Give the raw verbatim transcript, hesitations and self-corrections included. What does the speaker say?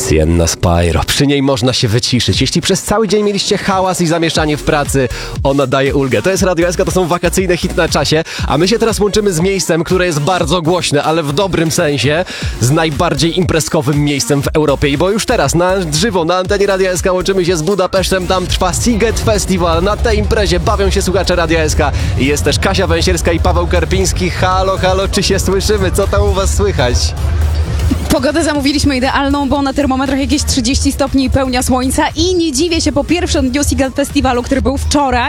Sienna Spyro. Przy niej można się wyciszyć. Jeśli przez cały dzień mieliście hałas i zamieszanie w pracy, ona daje ulgę. To jest Radio S K, to są wakacyjne hity na czasie, a my się teraz łączymy z miejscem, które jest bardzo głośne, ale w dobrym sensie, z najbardziej imprezkowym miejscem w Europie. I bo już teraz na żywo, na antenie Radio S K łączymy się z Budapesztem, tam trwa Sziget Festival. Na tej imprezie bawią się słuchacze Radio S K. I jest też Kasia Węsierska i Paweł Karpiński. Halo, halo, czy się słyszymy? Co tam u was słychać? Pogodę zamówiliśmy idealną, bo na termometrach jakieś trzydzieści stopni i pełnia słońca i nie dziwię się po pierwszym dniu Sziget Festiwalu, który był wczoraj.